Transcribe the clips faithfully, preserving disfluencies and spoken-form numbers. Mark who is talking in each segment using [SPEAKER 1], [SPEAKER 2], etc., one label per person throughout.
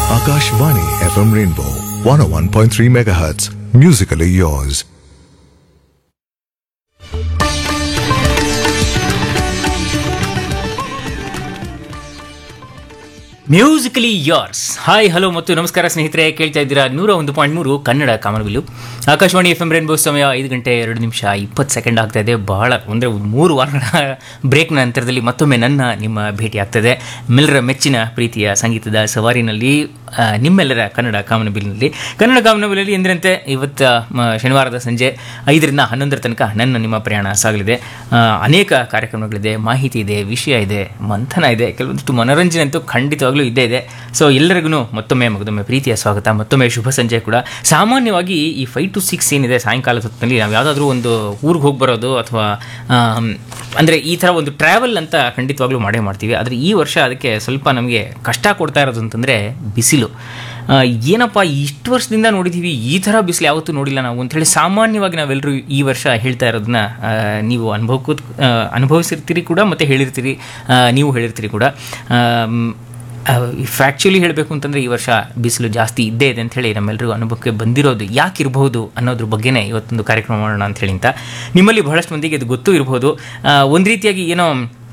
[SPEAKER 1] Akashvani F M Rainbow one oh one point three megahertz. Musically yours.
[SPEAKER 2] Musically yours. Hi hello ಮತ್ತು ನಮಸ್ಕಾರ ಸ್ನೇಹಿತರೆ, ಕೇಳ್ತಾ ಇದ್ದೀರಾ ನೂರ ಒಂದು ಪಾಯಿಂಟ್ ಮೂರು ಕನ್ನಡ ಕಾಮನಬಿಲ್ಲು ಆಕಾಶವಾಣಿ ಎಫ್ ಎಂ ರೇನ್ಬೋ. ಸಮಯ ಐದು ಗಂಟೆ ಎರಡು ನಿಮಿಷ ಇಪ್ಪತ್ತು ಸೆಕೆಂಡ್ ಆಗ್ತಾ ಇದೆ. ಬಹಳ ಅಂದರೆ ಮೂರು ವಾರಗಳ ಬ್ರೇಕ್ನ ನಂತರದಲ್ಲಿ ಮತ್ತೊಮ್ಮೆ ನನ್ನ ನಿಮ್ಮ ಭೇಟಿ ಆಗ್ತದೆ ಮಿಲ್ಲರ ಮೆಚ್ಚಿನ ಪ್ರೀತಿಯ ಸಂಗೀತದ ಸವಾರಿನಲ್ಲಿ, ನಿಮ್ಮೆಲ್ಲರ ಕನ್ನಡ ಕಾಮನಬಿಲ್ನಲ್ಲಿ. ಕನ್ನಡ ಕಾಮನಬಿಲ್ಲಲ್ಲಿ ಎಂದ್ರಂತೆ ಇವತ್ತು ಶನಿವಾರದ ಸಂಜೆ ಐದರಿಂದ ಹನ್ನೊಂದರ ತನಕ ನನ್ನ ನಿಮ್ಮ ಪ್ರಯಾಣ ಸಾಗಲಿದೆ. ಅನೇಕ ಕಾರ್ಯಕ್ರಮಗಳಿದೆ, ಮಾಹಿತಿ ಇದೆ, ವಿಷಯ ಇದೆ, ಮಂಥನ ಇದೆ, ಕೆಲವೊಂದಿಷ್ಟು ಮನೋರಂಜನೆ ಅಂತೂ ಖಂಡಿತವಾಗ್ಲೂ ಇದ್ದೇ ಇದೆ. ಸೊ ಎಲ್ಲರಿಗೂ ಮತ್ತೊಮ್ಮೆ ಮಗದೊಮ್ಮೆ ಪ್ರೀತಿಯ ಸ್ವಾಗತ, ಮತ್ತೊಮ್ಮೆ ಶುಭ ಸಂಜೆ ಕೂಡ. ಸಾಮಾನ್ಯವಾಗಿ ಈ ಫೈವ್ ಟು ಸಿಕ್ಸ್ ಏನಿದೆ ಸಾಯಂಕಾಲದ ಹೊತ್ತಿನಲ್ಲಿ ನಾವು ಯಾವುದಾದ್ರೂ ಒಂದು ಊರಿಗೆ ಹೋಗಿ ಬರೋದು ಅಥವಾ ಅಂದರೆ ಈ ಥರ ಒಂದು ಟ್ರಾವೆಲ್ ಅಂತ ಖಂಡಿತವಾಗ್ಲೂ ಮಾಡೇ ಮಾಡ್ತೀವಿ. ಆದರೆ ಈ ವರ್ಷ ಅದಕ್ಕೆ ಸ್ವಲ್ಪ ನಮಗೆ ಕಷ್ಟ ಕೊಡ್ತಾ ಇರೋದು ಅಂತಂದರೆ ಬಿಸಿಲು. ಏನಪ್ಪ ಇಷ್ಟು ವರ್ಷದಿಂದ ನೋಡಿದ್ದೀವಿ, ಈ ಥರ ಬಿಸಿಲು ಯಾವತ್ತೂ ನೋಡಿಲ್ಲ ನಾವು ಅಂಥೇಳಿ ಸಾಮಾನ್ಯವಾಗಿ ನಾವೆಲ್ಲರೂ ಈ ವರ್ಷ ಹೇಳ್ತಾ ಇರೋದನ್ನ ನೀವು ಅನುಭವಕ್ಕೂ ಅನುಭವಿಸಿರ್ತೀರಿ ಕೂಡ, ಮತ್ತು ಹೇಳಿರ್ತೀರಿ, ನೀವು ಹೇಳಿರ್ತೀರಿ ಕೂಡ. ಫ್ಯಾಕ್ಚುಲಿ ಹೇಳಬೇಕು ಅಂತಂದರೆ ಈ ವರ್ಷ ಬಿಸಿಲು ಜಾಸ್ತಿ ಇದ್ದೇ ಇದೆ ಅಂಥೇಳಿ ನಮ್ಮೆಲ್ಲರಿಗೂ ಅನುಭವಕ್ಕೆ ಬಂದಿರೋದು ಯಾಕಿರ್ಬೋದು ಅನ್ನೋದ್ರ ಬಗ್ಗೆನೇ ಇವತ್ತೊಂದು ಕಾರ್ಯಕ್ರಮ ಮಾಡೋಣ ಅಂಥೇಳಿ ಅಂತ. ನಿಮ್ಮಲ್ಲಿ ಬಹಳಷ್ಟು ಮಂದಿಗೆ ಇದು ಗೊತ್ತೂ ಇರ್ಬೋದು. ಒಂದು ರೀತಿಯಾಗಿ ಏನೋ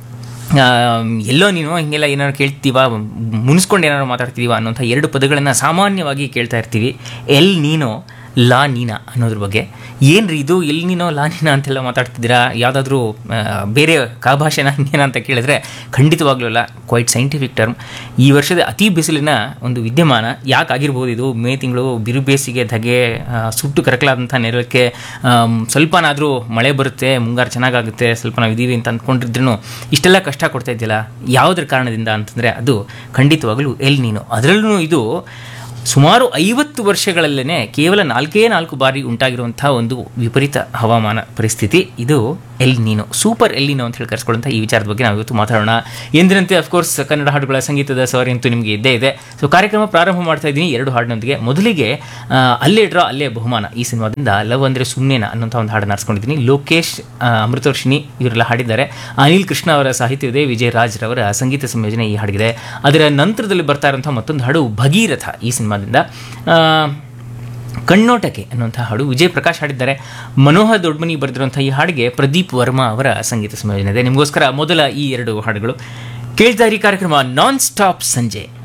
[SPEAKER 2] ಎಲ್ಲೋ ನೀನು ಹಿಂಗೆಲ್ಲ ಏನಾದ್ರು ಕೇಳ್ತೀವ, ಮುನಿಸ್ಕೊಂಡು ಏನಾದ್ರು ಮಾತಾಡ್ತೀವ ಅನ್ನೋಂಥ ಎರಡು ಪದಗಳನ್ನು ಸಾಮಾನ್ಯವಾಗಿ ಕೇಳ್ತಾ ಇರ್ತೀವಿ. ಎಲ್ ನೀನೋ ಲಾ ನೀನಾ ಅನ್ನೋದ್ರ ಬಗ್ಗೆ. ಏನು ರೀ ಇದು ಎಲ್ ನೀನೋ ಲಾ ನೀನಾ ಅಂತೆಲ್ಲ ಮಾತಾಡ್ತಿದ್ದೀರಾ, ಯಾವುದಾದ್ರೂ ಬೇರೆ ಕಾಭಾಷೆನ ಹಿಂಗೇನ ಅಂತ ಕೇಳಿದ್ರೆ ಖಂಡಿತವಾಗ್ಲೂ ಅಲ್ಲ, ಕ್ವೈಟ್ ಸೈಂಟಿಫಿಕ್ ಟರ್ಮ್. ಈ ವರ್ಷದ ಅತಿ ಬಿಸಿಲಿನ ಒಂದು ವಿದ್ಯಮಾನ ಯಾಕಾಗಿರ್ಬೋದು ಇದು? ಮೇ ತಿಂಗಳು ಬಿರು ಬೇಸಿಗೆ, ಧಗೆ, ಸುಟ್ಟು ಕರಕಲಾದಂಥ ನೆಲಕ್ಕೆ ಸ್ವಲ್ಪನಾದರೂ ಮಳೆ ಬರುತ್ತೆ, ಮುಂಗಾರು ಚೆನ್ನಾಗಾಗುತ್ತೆ, ಸ್ವಲ್ಪ ನಾವು ಇದ್ದೀವಿ ಅಂತ ಅಂದ್ಕೊಂಡಿದ್ರೂ ಇಷ್ಟೆಲ್ಲ ಕಷ್ಟ ಕೊಡ್ತಾ ಇದ್ದಿಲ್ಲ. ಯಾವುದ್ರ ಕಾರಣದಿಂದ ಅಂತಂದರೆ ಅದು ಖಂಡಿತವಾಗಲೂ ಎಲ್ ನೀನೋ. ಅದರಲ್ಲೂ ಇದು ಸುಮಾರು ಐವತ್ತು ವರ್ಷಗಳಲ್ಲೇ ಕೇವಲ ನಾಲ್ಕೇ ನಾಲ್ಕು ಬಾರಿ ಉಂಟಾಗಿರುವಂಥ ಒಂದು ವಿಪರೀತ ಹವಾಮಾನ ಪರಿಸ್ಥಿತಿ ಇದು ಎಲ್ ನೀನೋ, ಸೂಪರ್ ಎಲ್ ನೀನೋ ಅಂತ ಹೇಳಿ ಕರೆಸ್ಕೊಳ್ಳುವಂಥ ಈ ವಿಚಾರದ ಬಗ್ಗೆ ನಾವು ಇವತ್ತು ಮಾತಾಡೋಣ. ಎಂದಿನಂತೆ ಅಫ್ಕೋರ್ಸ್ ಕನ್ನಡ ಹಾಡುಗಳ ಸಂಗೀತದ ಸವಾರಿ ಅಂತೂ ನಿಮಗೆ ಇದ್ದೇ ಇದೆ. ಸೊ ಕಾರ್ಯಕ್ರಮ ಪ್ರಾರಂಭ ಮಾಡ್ತಾ ಇದ್ದೀನಿ ಎರಡು ಹಾಡಿನೊಂದಿಗೆ. ಮೊದಲಿಗೆ ಅಲ್ಲೇ ಡ್ರಾ ಅಲ್ಲೇ ಬಹುಮಾನ ಈ ಸಿನಿಮಾದಿಂದ ಲವ್ ಅಂದರೆ ಸುಮ್ಮನೆನ ಅನ್ನೋಂಥ ಒಂದು ಹಾಡನ್ನು ಆರಿಸ್ಕೊಂಡಿದ್ದೀನಿ. ಲೋಕೇಶ್, ಅಮೃತವರ್ಷಿಣಿ ಇವರೆಲ್ಲ ಹಾಡಿದ್ದಾರೆ. ಅನಿಲ್ ಕೃಷ್ಣ ಅವರ ಸಾಹಿತ್ಯವಿದೆ, ವಿಜಯ್ ರಾಜ್ರವರ ಸಂಗೀತ ಸಂಯೋಜನೆ ಈ ಹಾಡಿಗಿದೆ. ಅದರ ನಂತರದಲ್ಲಿ ಬರ್ತಾ ಇರೋಂಥ ಮತ್ತೊಂದು ಹಾಡು ಭಗೀರಥ ಈ ಸಿನಿಮಾದಿಂದ. ಕಣ್ಣೋಟಕ್ಕೆ ಅನ್ನುವಂಥ ಹಾಡು ವಿಜಯ್ ಪ್ರಕಾಶ್ ಹಾಡಿದ್ದಾರೆ. ಮನೋಹರ್ ದೊಡ್ಮನಿ ಬರೆದಿರುವಂಥ ಈ ಹಾಡಿಗೆ ಪ್ರದೀಪ್ ವರ್ಮಾ ಅವರ ಸಂಗೀತ ಸಂಯೋಜನೆ ಇದೆ. ನಿಮಗೋಸ್ಕರ ಮೊದಲ ಈ ಎರಡು ಹಾಡುಗಳು ಕೇಳ್ತಾ ಇರಿ. ಕಾರ್ಯಕ್ರಮ ನಾನ್ ಸ್ಟಾಪ್ ಸಂಜೆ.